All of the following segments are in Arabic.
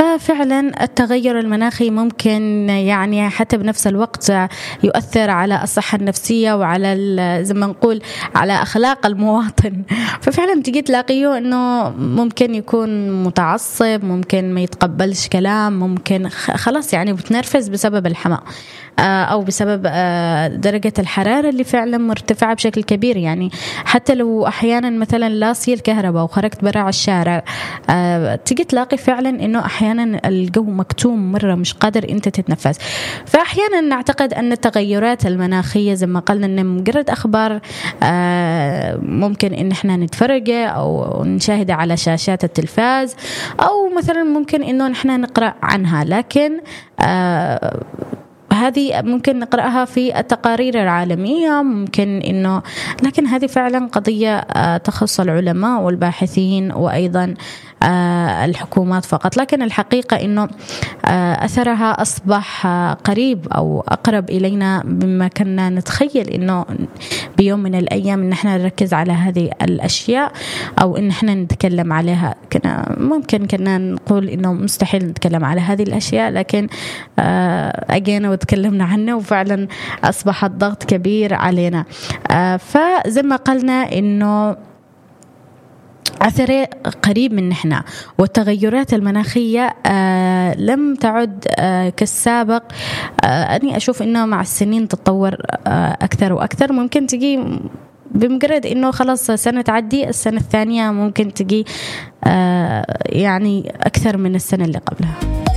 ففعلا التغير المناخي ممكن يعني حتى بنفس الوقت يؤثر على الصحة النفسية وعلى زي ما نقول على أخلاق المواطن. ففعلا تجي تلاقيه إنه ممكن يكون متعصب، ممكن ما يتقبلش كلام، ممكن خلاص يعني بتنرفز بسبب الحماة أو بسبب درجة الحرارة اللي فعلا مرتفعة بشكل كبير. يعني حتى لو أحيانا مثلا لاصي الكهرباء وخرجت برا على الشارع تيجي تلاقي فعلا إنه أحيانا الجو مكتوم مرة، مش قادر أنت تتنفس. فأحيانا نعتقد أن التغيرات المناخية زي ما قلنا إن مجرد أخبار ممكن إن إحنا نتفرج أو نشاهد على شاشات التلفاز، أو مثلا ممكن إنه نحن نقرأ عنها، لكن هذه ممكن نقرأها في التقارير العالمية، ممكن إنه لكن هذه فعلا قضية تخص العلماء والباحثين وأيضا الحكومات فقط. لكن الحقيقة إنه أثرها أصبح قريب أو أقرب إلينا مما كنا نتخيل إنه بيوم من الأيام إن إحنا نركز على هذه الأشياء أو إن إحنا نتكلم عليها. كنا نقول إنه مستحيل نتكلم على هذه الأشياء، لكن أجينا وتكلمنا عنه وفعلا أصبح الضغط كبير علينا. فزي ما قلنا إنه أثره قريب من نحن، والتغيرات المناخية لم تعد كالسابق. أني أشوف إنه مع السنين تتطور أكثر وأكثر. ممكن تجي بمجرد إنه خلاص سنة تعدي، السنة الثانية ممكن تجي يعني أكثر من السنة اللي قبلها.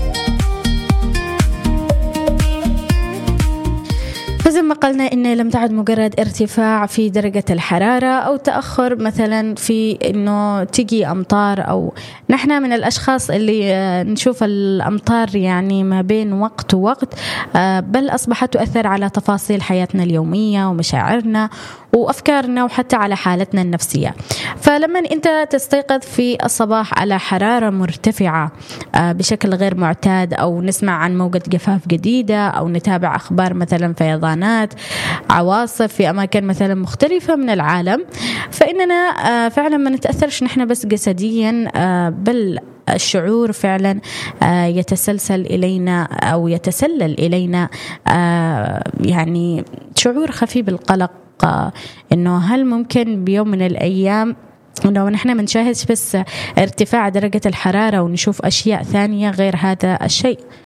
فزي ما قلنا إنه لم تعد مجرد ارتفاع في درجة الحرارة أو تأخر مثلا في إنه تجي أمطار، أو نحن من الأشخاص اللي نشوف الأمطار يعني ما بين وقت ووقت، بل أصبحت تؤثر على تفاصيل حياتنا اليومية ومشاعرنا وأفكارنا وحتى على حالتنا النفسية. فلما أنت تستيقظ في الصباح على حرارة مرتفعة بشكل غير معتاد، أو نسمع عن موجة جفاف جديدة، أو نتابع أخبار مثلا فيضانات، عواصف في أماكن مثلا مختلفة من العالم، فإننا فعلا ما نتأثرش نحن بس جسديا، بل الشعور فعلا يتسلسل إلينا أو يتسلل إلينا، يعني شعور خفيف بالقلق، إنه هل ممكن بيوم من الأيام إنه نحن ما نشاهدش بس ارتفاع درجة الحرارة ونشوف أشياء ثانية غير هذا الشيء.